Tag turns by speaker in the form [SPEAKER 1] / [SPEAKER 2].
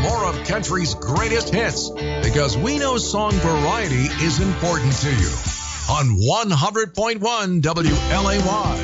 [SPEAKER 1] more of country's greatest hits because we know song variety is important to you. On 100.1 WLAY.